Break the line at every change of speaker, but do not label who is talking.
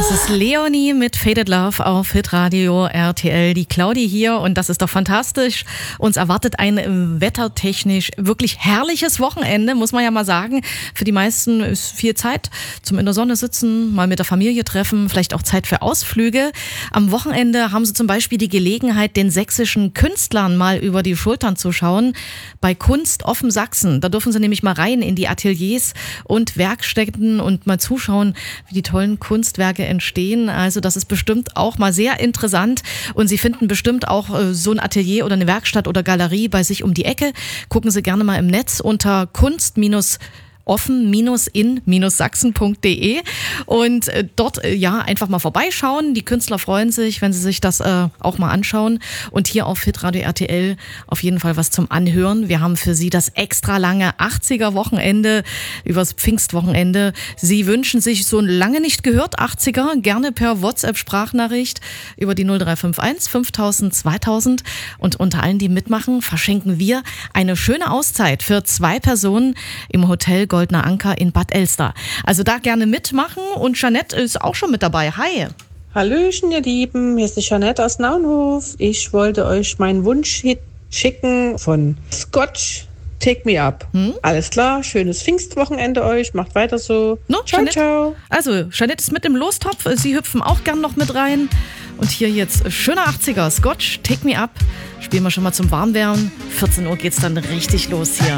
Das ist Leonie mit Faded Love auf Hitradio RTL. Die Claudi hier und das ist doch fantastisch. Uns erwartet ein wettertechnisch wirklich herrliches Wochenende, muss man ja mal sagen. Für die meisten ist viel Zeit zum in der Sonne sitzen, mal mit der Familie treffen, vielleicht auch Zeit für Ausflüge. Am Wochenende haben Sie zum Beispiel die Gelegenheit, den sächsischen Künstlern mal über die Schultern zu schauen. Bei Kunst offen Sachsen, da dürfen Sie nämlich mal rein in die Ateliers und Werkstätten und mal zuschauen, wie die tollen Kunstwerke entstehen. Also das ist bestimmt auch mal sehr interessant und Sie finden bestimmt auch so ein Atelier oder eine Werkstatt oder Galerie bei sich um die Ecke. Gucken Sie gerne mal im Netz unter kunst-offen-in-sachsen.de und dort einfach mal vorbeischauen. Die Künstler freuen sich, wenn sie sich das auch mal anschauen und hier auf Hitradio RTL auf jeden Fall was zum Anhören. Wir haben für Sie das extra lange 80er-Wochenende übers Pfingstwochenende. Sie wünschen sich so ein lange nicht gehört 80er, gerne per WhatsApp-Sprachnachricht über die 0351 5000 2000 und unter allen, die mitmachen, verschenken wir eine schöne Auszeit für 2 Personen im Hotel Goldener Anker in Bad Elster. Also da gerne mitmachen und Jeanette ist auch schon mit dabei. Hi!
Hallöchen, ihr Lieben, hier ist die Jeanette aus Naunhof. Ich wollte euch meinen Wunsch-Hit schicken von Scotch, Take Me Up. Alles klar, schönes Pfingstwochenende euch, macht weiter so.
No,
ciao,
Jeanette.
ciao.
Also, Jeanette ist mit im Lostopf, Sie hüpfen auch gern noch mit rein. Und hier jetzt schöner 80er, Scotch, Take Me Up. Spielen wir schon mal zum Warmwerden. 14 Uhr geht's dann richtig los hier.